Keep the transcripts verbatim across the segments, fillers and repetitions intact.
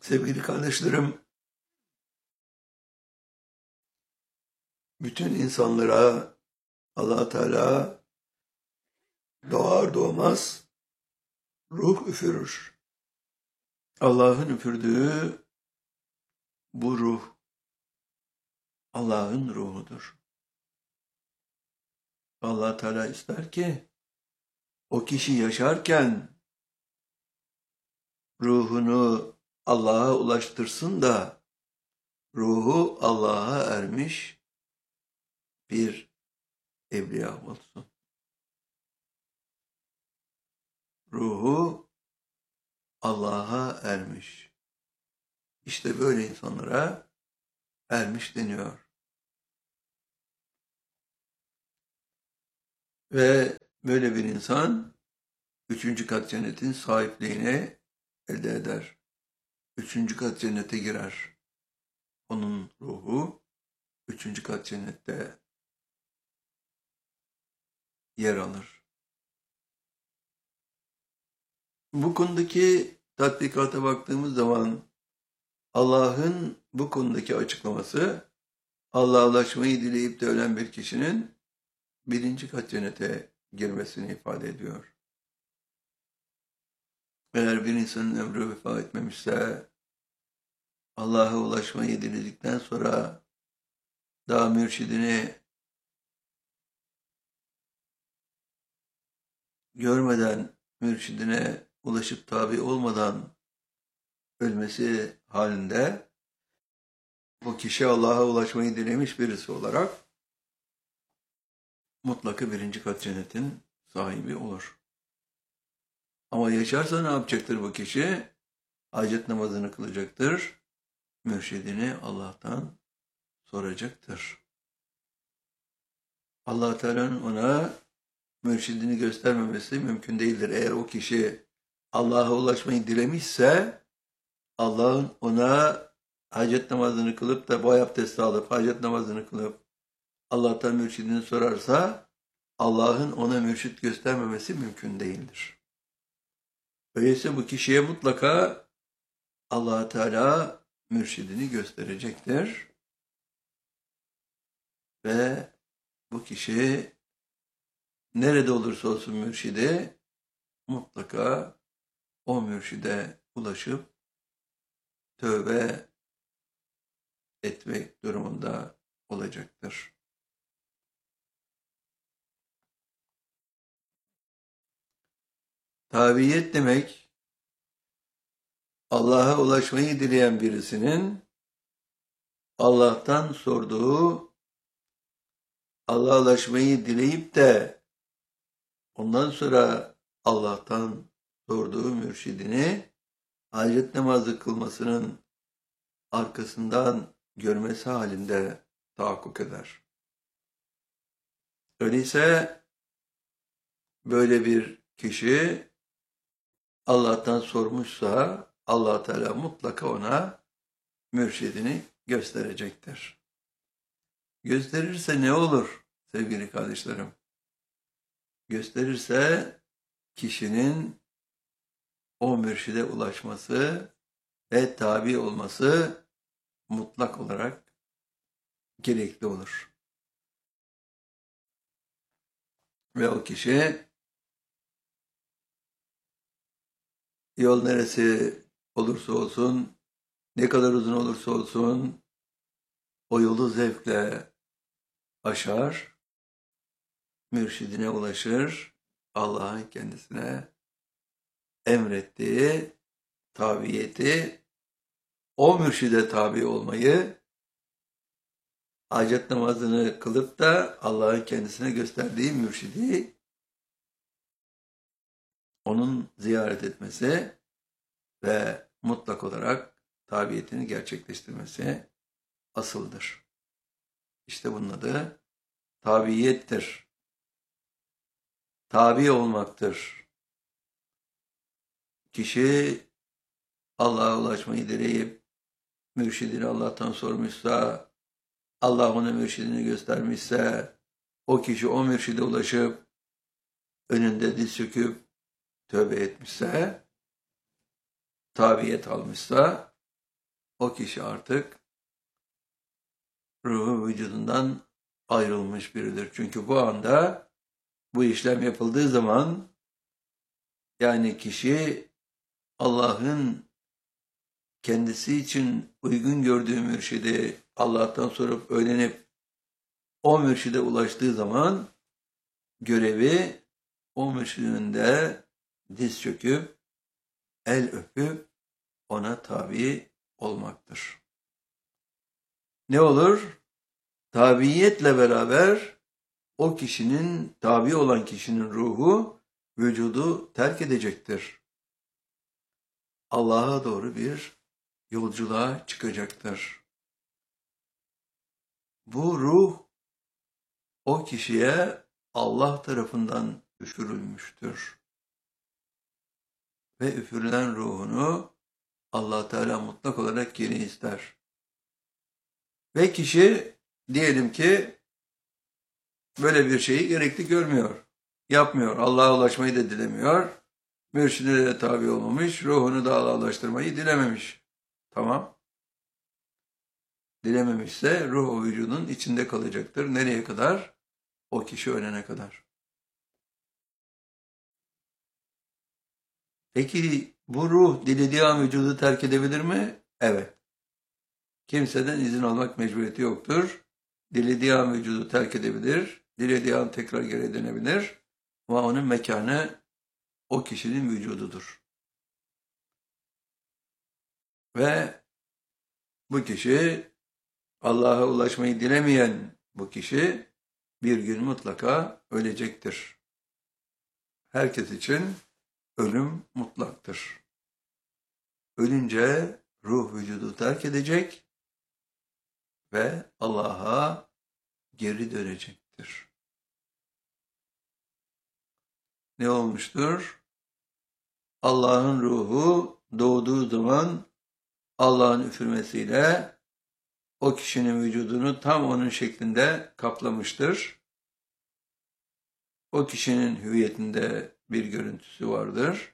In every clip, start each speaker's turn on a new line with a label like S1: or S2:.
S1: Sevgili kardeşlerim, bütün insanlara Allah Teala doğar doğmaz ruh üfürür. Allah'ın üfürdüğü bu ruh, Allah'ın ruhudur. Allah Teala ister ki o kişi yaşarken ruhunu Allah'a ulaştırsın da ruhu Allah'a ermiş bir evliya olsun. Ruhu Allah'a ermiş. İşte böyle insanlara ermiş deniyor. Ve böyle bir insan üçüncü kat cennetin sahipliğini elde eder. Üçüncü kat cennete girer. Onun ruhu üçüncü kat cennette yer alır. Bu konudaki tatbikata baktığımız zaman Allah'ın bu konudaki açıklaması, Allah'a ulaşmayı dileyip de ölen bir kişinin birinci kat cennete girmesini ifade ediyor. Eğer bir insanın ömrü vefa etmemişse, Allah'a ulaşmayı diledikten sonra daha mürşidini görmeden, mürşidine ulaşıp tabi olmadan ölmesi halinde bu kişi Allah'a ulaşmayı dilemiş birisi olarak mutlaka birinci kat cennetin sahibi olur. Ama yaşarsa ne yapacaktır bu kişi? Hacet namazını kılacaktır. Mürşidini Allah'tan soracaktır. Allah Teala'nın ona mürşidini göstermemesi mümkün değildir. Eğer o kişi Allah'a ulaşmayı dilemişse, Allah'ın ona hacet namazını kılıp da boy abdesti alıp hacet namazını kılıp Allah'tan mürşidini sorarsa, Allah'ın ona mürşit göstermemesi mümkün değildir. Öyleyse bu kişiye mutlaka Allah Teala mürşidini gösterecektir. Ve bu kişi nerede olursa olsun mürşidi mutlaka o mürşide ulaşıp tövbe etmek durumunda olacaktır. Tabiyet demek, Allah'a ulaşmayı dileyen birisinin Allah'tan sorduğu, Allah'a ulaşmayı dileyip de ondan sonra Allah'tan sorduğu mürşidini hacet namazı kılmasının arkasından görmesi halinde tahakkuk eder. Öyleyse böyle bir kişi Allah'tan sormuşsa Allah Teala mutlaka ona mürşidini gösterecektir. Gösterirse ne olur sevgili kardeşlerim? Gösterirse kişinin o mürşide ulaşması ve tabi olması mutlak olarak gerekli olur. Ve o kişi yol neresi olursa olsun, ne kadar uzun olursa olsun o yolu zevkle aşar, mürşidine ulaşır, Allah'ın kendisine emrettiği tabiyeti, o mürşide tabi olmayı, hacet namazını kılıp da Allah'ın kendisine gösterdiği mürşidi onun ziyaret etmesi ve mutlak olarak tabiyetini gerçekleştirmesi asıldır. İşte bunun adı tabiyettir. Tabi olmaktır. Kişi Allah'a ulaşmayı dileyip mürşidini Allah'tan sormuşsa, Allah ona mürşidini göstermişse, o kişi o mürşide ulaşıp önünde diz çöküp tövbe etmişse, tabiyet almışsa o kişi artık ruhu vücudundan ayrılmış biridir. Çünkü bu anda bu işlem yapıldığı zaman yani kişi Allah'ın kendisi için uygun gördüğü mürşidi Allah'tan sorup öğrenip o mürşide ulaştığı zaman görevi o mürşidin önünde diz çöküp el öpüp ona tabi olmaktır. Ne olur? Tabiiyetle beraber o kişinin, tabi olan kişinin ruhu vücudu terk edecektir. Allah'a doğru bir yolculuğa çıkacaktır. Bu ruh o kişiye Allah tarafından üfürülmüştür. Ve üfürülen ruhunu Allah Teala mutlak olarak geri ister. Ve kişi diyelim ki böyle bir şeyi gerekli görmüyor. Yapmıyor. Allah'a ulaşmayı da dilemiyor. Mürşidine de tabi olmamış. Ruhunu da Allah'a ulaştırmayı dilememiş. Tamam. Dilememişse ruh o vücudun içinde kalacaktır. Nereye kadar? O kişi ölene kadar. Peki bu ruh dilediği an vücudu terk edebilir mi? Evet. Kimseden izin almak mecburiyeti yoktur. Dilediği an vücudu terk edebilir. Dilediği an tekrar geri dönebilir. Ama onun mekanı o kişinin vücududur. Ve bu kişi Allah'a ulaşmayı dilemeyen bu kişi bir gün mutlaka ölecektir. Herkes için ölüm mutlaktır. Ölünce ruh vücudu terk edecek ve Allah'a geri dönecektir. Ne olmuştur? Allah'ın ruhu doğduğu zaman Allah'ın üfürmesiyle o kişinin vücudunu tam onun şeklinde kaplamıştır. O kişinin hüviyetinde bir görüntüsü vardır.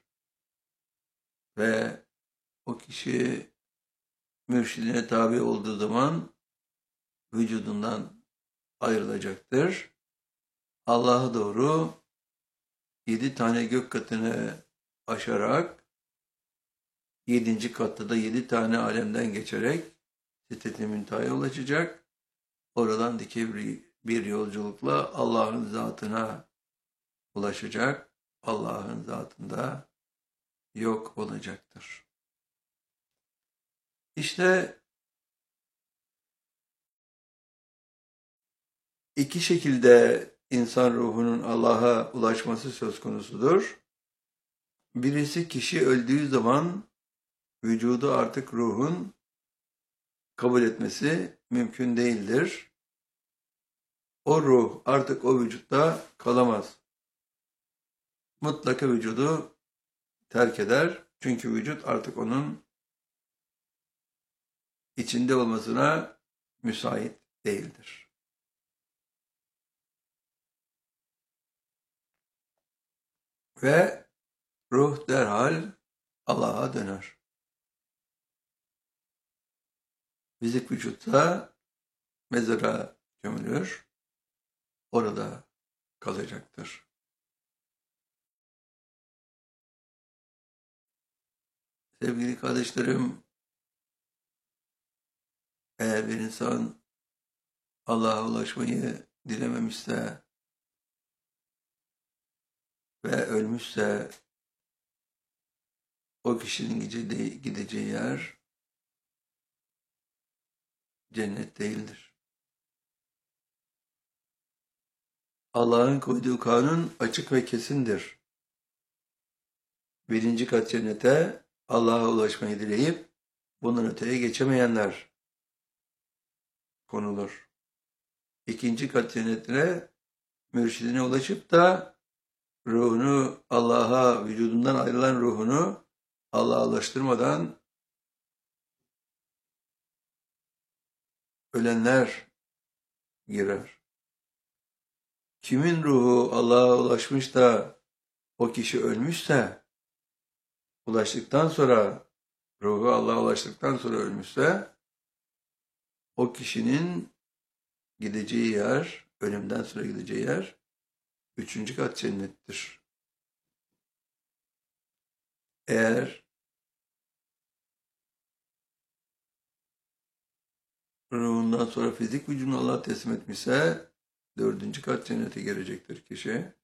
S1: Ve o kişi mürşidine tabi olduğu zaman vücudundan ayrılacaktır. Allah'a doğru yedi tane gök katını aşarak, yedinci katta da yedi tane alemden geçerek Sidret-i Münteha'ya ulaşacak. Oradan dikey bir yolculukla Allah'ın zatına ulaşacak. Allah'ın zatında yok olacaktır. İşte iki şekilde insan ruhunun Allah'a ulaşması söz konusudur. Birisi kişi öldüğü zaman vücudu artık ruhun kabul etmesi mümkün değildir. O ruh artık o vücutta kalamaz. Mutlaka vücudu terk eder. Çünkü vücut artık onun içinde olmasına müsait değildir. Ve ruh derhal Allah'a döner. Fizik vücutta mezara gömülür. Orada kalacaktır. Sevgili kardeşlerim, eğer bir insan Allah'a ulaşmayı dilememişse ve ölmüşse o kişinin gideceği yer cennet değildir. Allah'ın koyduğu kanun açık ve kesindir. Birinci kat cennete Allah'a ulaşmayı dileyip bundan öteye geçemeyenler konulur. İkinci kat cennetine mürşidine ulaşıp da ruhunu Allah'a, vücudundan ayrılan ruhunu Allah'a ulaştırmadan ölenler girer. Kimin ruhu Allah'a ulaşmış da o kişi ölmüşse, ulaştıktan sonra ruhu Allah'a ulaştıktan sonra ölmüşse o kişinin gideceği yer, ölümden sonra gideceği yer üçüncü kat cennettir. Eğer ruhundan sonra fizik vücudunu Allah'a teslim etmişse dördüncü kat cennete girecektir kişi.